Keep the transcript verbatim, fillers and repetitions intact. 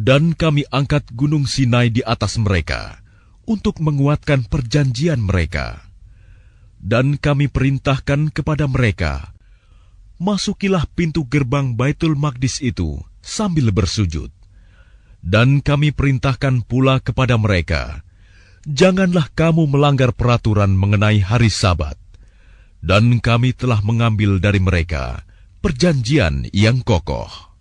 Dan kami angkat gunung Sinai di atas mereka untuk menguatkan perjanjian mereka. Dan kami perintahkan kepada mereka, masukilah pintu gerbang Baitul Maqdis itu sambil bersujud. Dan kami perintahkan pula kepada mereka, janganlah kamu melanggar peraturan mengenai hari Sabat. Dan kami telah mengambil dari mereka perjanjian yang kokoh.